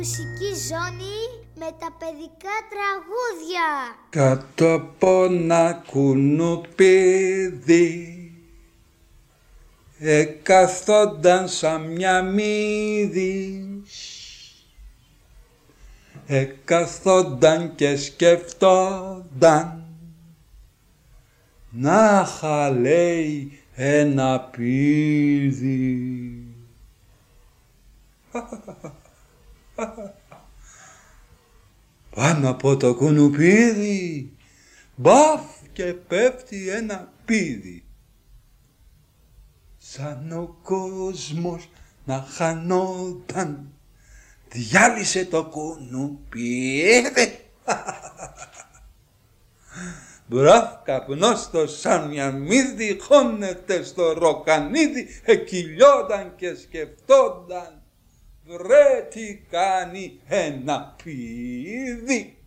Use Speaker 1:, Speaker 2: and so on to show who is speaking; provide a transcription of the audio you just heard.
Speaker 1: Μουσική ζώνη με τα παιδικά τραγούδια.
Speaker 2: Κάτω από ένα κουνουπίδι εκαθόνταν σαν μια μύδη. Εκαθόνταν και σκεφτόνταν να χαλέει ένα πίδι. Πάνω από το κουνουπίδι μπαφ και πέφτει ένα πίδι. Σαν ο κόσμος να χανόταν, διάλυσε το κουνουπίδι. Μπράβ, καπνόστος σαν μια μύδη, χώνεται στο ροκανίδι, εκυλιόταν και σκεφτόνταν, βρε τι κάνει ένα πίδι.